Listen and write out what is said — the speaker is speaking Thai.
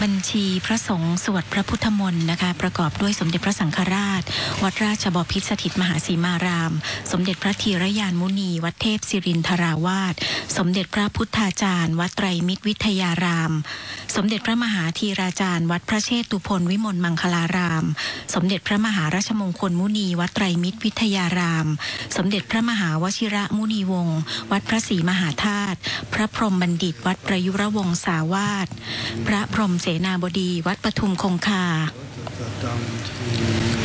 บัญชีพระสงฆ์สวดพระพุทธมนต์นะคะประกอบด้วยสมเด็จพระสังฆราชวัดราชบพิตรสถิตมหาสีมารามสมเด็จพระธีรยานมุนีวัดเทพศิรินทราวาสสมเด็จพระพุทธาจารย์วัดไตรมิตรวิทยารามสมเด็จพระมหาธีราจารย์วัดพระเชตุพนวิมลมังคลารามสมเด็จพระมหาราชมงคลมุนีวัดไตรมิตรวิทยารามสมเด็จพระมหาวชิระมุนีวงศ์วัดพระศรีมหาธาตุพระพรหมบัณฑิตวัดประยุรวงศาวาสพระพรหมเสนาบดีวัดปทุมคงคา